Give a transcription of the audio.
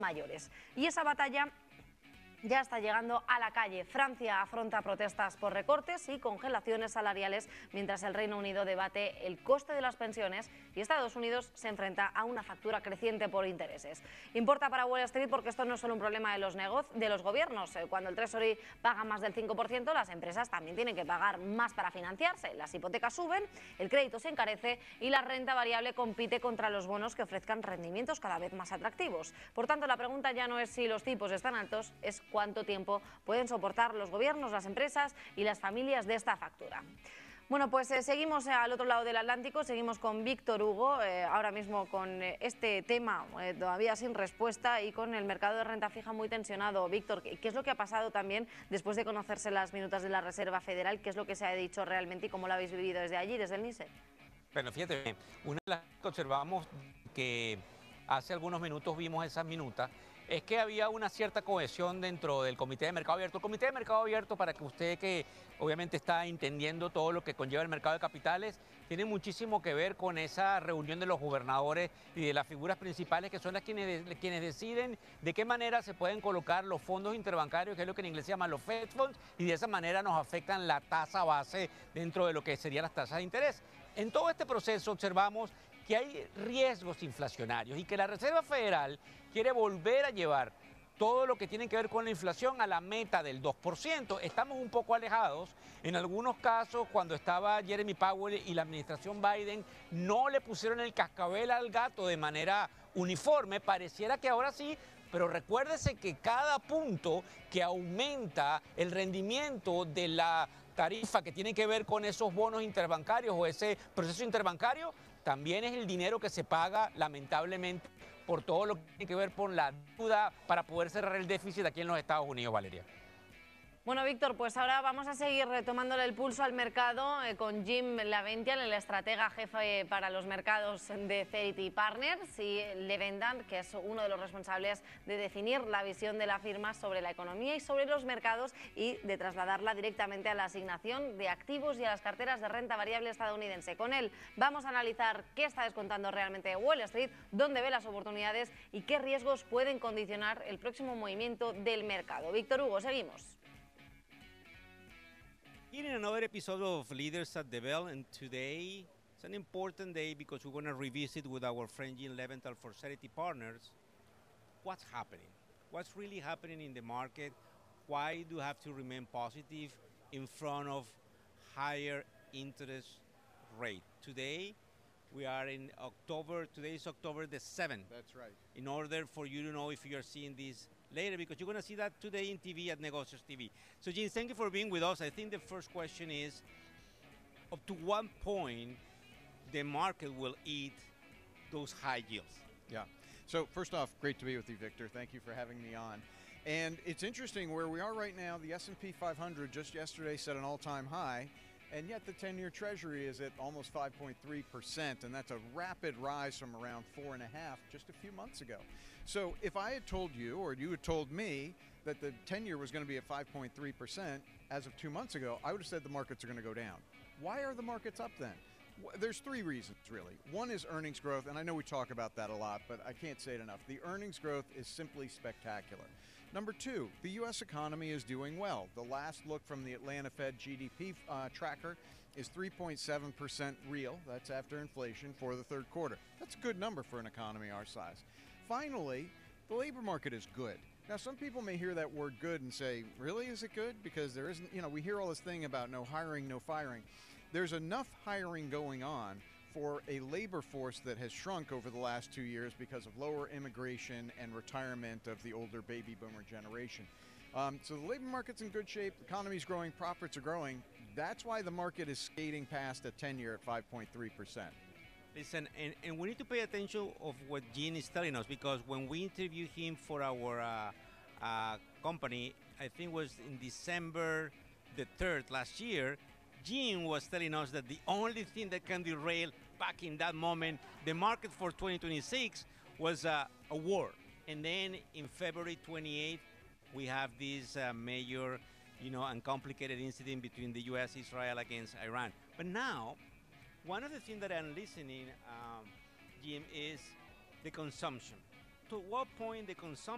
mayores. Y esa batalla ya está llegando a la calle. Francia afronta protestas por recortes y congelaciones salariales, mientras el Reino Unido debate el coste de las pensiones y Estados Unidos se enfrenta a una factura creciente por intereses. Importa para Wall Street porque esto no es solo un problema de los gobiernos. Cuando el Treasury paga más del 5%, las empresas también tienen que pagar más para financiarse. Las hipotecas suben, el crédito se encarece y la renta variable compite contra los bonos que ofrezcan rendimientos cada vez más atractivos. Por tanto, la pregunta ya no es si los tipos están altos, es cuánto tiempo pueden soportar los gobiernos, las empresas y las familias de esta factura. Bueno, pues seguimos al otro lado del Atlántico, seguimos con Víctor Hugo, ahora mismo con este tema todavía sin respuesta y con el mercado de renta fija muy tensionado. Víctor, ¿qué es lo que ha pasado también después de conocerse las minutas de la Reserva Federal? ¿Qué es lo que se ha dicho realmente y cómo lo habéis vivido desde allí, desde el NISE? Bueno, fíjate, una de las cosas que observamos que hace algunos minutos vimos esas minutas, es que había una cierta cohesión dentro del Comité de Mercado Abierto. El Comité de Mercado Abierto, para que usted que obviamente está entendiendo todo lo que conlleva el mercado de capitales, tiene muchísimo que ver con esa reunión de los gobernadores y de las figuras principales que son las quienes deciden de qué manera se pueden colocar los fondos interbancarios, que es lo que en inglés se llama los Fed Funds, y de esa manera nos afectan la tasa base dentro de lo que serían las tasas de interés. En todo este proceso observamos que hay riesgos inflacionarios y que la Reserva Federal quiere volver a llevar todo lo que tiene que ver con la inflación a la meta del 2%. Estamos un poco alejados. En algunos casos, cuando estaba Jeremy Powell y la administración Biden, no le pusieron el cascabel al gato de manera uniforme. Pareciera que ahora sí, pero recuérdese que cada punto que aumenta el rendimiento de la tarifa que tiene que ver con esos bonos interbancarios o ese proceso interbancario, también es el dinero que se paga, lamentablemente, por todo lo que tiene que ver con la deuda para poder cerrar el déficit aquí en los Estados Unidos, Valeria. Bueno, Víctor, pues ahora vamos a seguir retomándole el pulso al mercado con Jim Laventian, el estratega jefe para los mercados de Fidelity Partners, y Levendan, que es uno de los responsables de definir la visión de la firma sobre la economía y sobre los mercados y de trasladarla directamente a la asignación de activos y a las carteras de renta variable estadounidense. Con él vamos a analizar qué está descontando realmente Wall Street, dónde ve las oportunidades y qué riesgos pueden condicionar el próximo movimiento del mercado. Víctor Hugo, seguimos. Here in another episode of Leaders at the Bell, and today it's an important day because we're going to revisit with our friend Jim Leventhal for Fidelity Partners what's happening. What's really happening in the market? Why do you have to remain positive in front of higher interest rate? Today we are in October. Today is October the 7th. That's right. In order for you to know if you are seeing this later, because you're going to see that today in TV at Negocios TV. So, Jim, thank you for being with us. I think the first question is, up to what point the market will eat those high yields? Yeah. So first off, great to be with you, Victor. Thank you for having me on. And it's interesting where we are right now. The S&P 500 just yesterday set an all-time high, and yet the 10-year Treasury is at almost 5.3%, and that's a rapid rise from around 4.5% just a few months ago. So if I had told you, or you had told me, that the 10-year was going to be at 5.3% as of 2 months ago, I would have said the markets are going to go down. Why are the markets up then? There's three reasons, really. One is earnings growth, and I know we talk about that a lot, but I can't say it enough. The earnings growth is simply spectacular. Number two, the U.S. economy is doing well. The last look from the Atlanta Fed GDP tracker is 3.7% real. That's after inflation for the third quarter. That's a good number for an economy our size. Finally, the labor market is good. Now, some people may hear that word good and say, really, is it good? Because there isn't, we hear all this thing about no hiring, no firing. There's enough hiring going on for a labor force that has shrunk over the last 2 years because of lower immigration and retirement of the older baby boomer generation. So the labor market's in good shape, the economy's growing, profits are growing. That's why the market is skating past a 10-year at 5.3%. Listen, and we need to pay attention of what Gene is telling us, because when we interviewed him for our company, I think it was in December the 3rd last year, Gene was telling us that the only thing that can derail back in that moment the market for 2026 was a war. And then in February 28th, we have this major, and complicated incident between the U.S. and Israel against Iran. But now, one of the things that I'm listening, Jim, is the consumption. To what point the consumption